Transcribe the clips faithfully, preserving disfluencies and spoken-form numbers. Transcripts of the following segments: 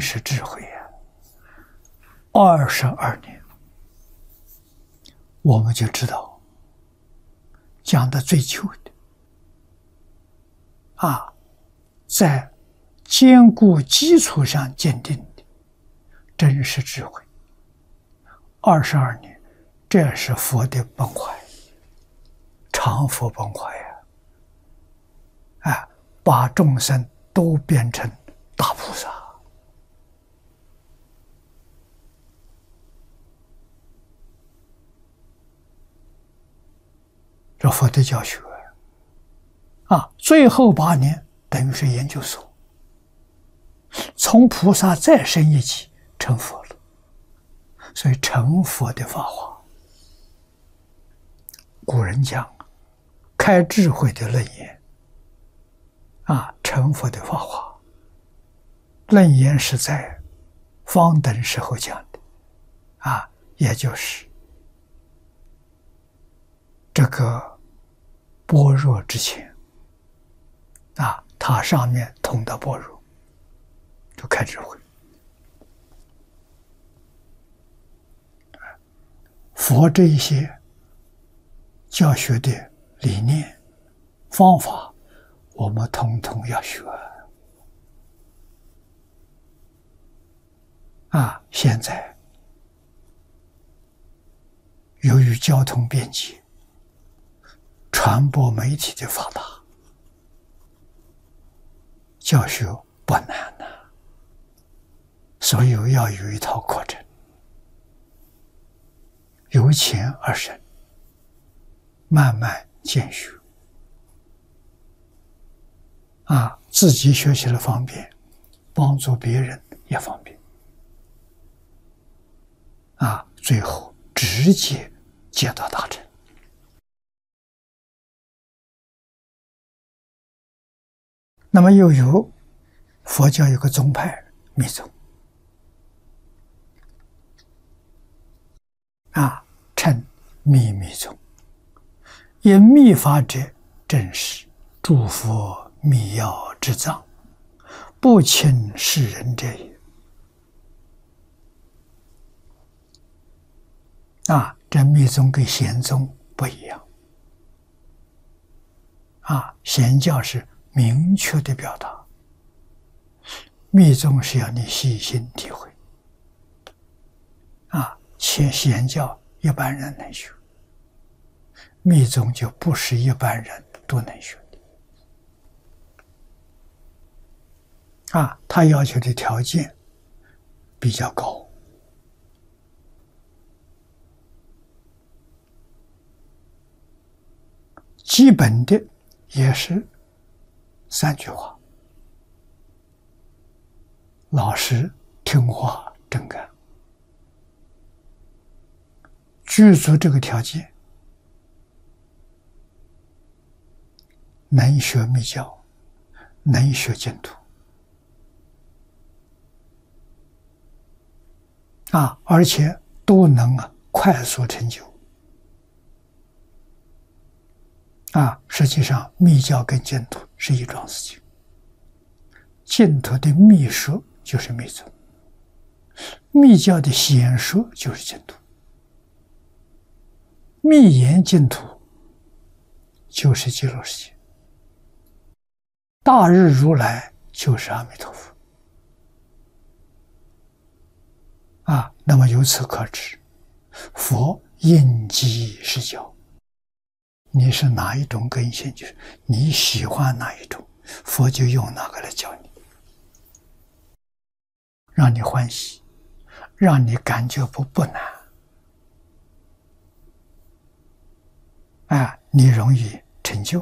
是智慧呀！二十二年，我们就知道讲的最久的啊，在坚固基础上鉴定的真实智慧。二十二年，这是佛的本怀，常佛本怀呀！啊，把众生都变成大菩萨。这佛的教学啊，最后八年等于是研究所，从菩萨再升一级成佛了，所以成佛的法华。古人讲开智慧的楞严啊，成佛的法华。楞严是在方等时候讲的啊，也就是这个般若之前啊，它上面通到般若，就开智慧。佛这一些教学的理念、方法，我们统统要学啊！现在由于交通便捷，传播媒体的发达，教学不难呐，所以要有一套课程，由浅而深，慢慢渐学啊，自己学习了方便，帮助别人也方便啊，最后直接接到大成。那么又有佛教有个宗派密宗啊，称密密宗。因密法者，正是诸佛密要之藏，不轻世人者也。啊，这密宗跟显宗不一样啊，显教是明确的表达，密宗是要你细心体会啊，且显教一般人能学，密宗就不是一般人都能学的啊，他要求的条件比较高，基本的也是三句话：老实、听话、正干。具足这个条件，能学密教，能学净土啊，而且都能啊快速成就啊。实际上，密教跟净土是一桩事情。净土的密说就是密宗，密教的显说就是净土，密言净土就是极乐世界，大日如来就是阿弥陀佛啊。那么由此可知，佛应机施教，你是哪一种根性，就是你喜欢哪一种，佛就用哪个来教你，让你欢喜，让你感觉不不难，啊，你容易成就。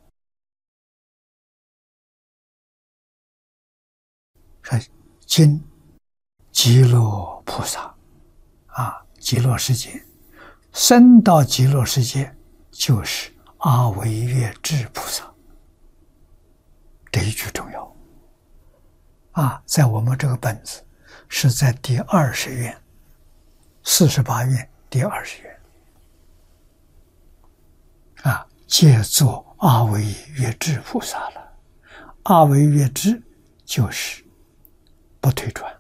说今极乐菩萨啊，极乐世界，生到极乐世界就是阿惟越致菩萨，这一句重要啊，在我们这个本子是在第二十愿，四十八愿第二十愿啊，借作阿惟越致菩萨了。阿惟越致就是不退转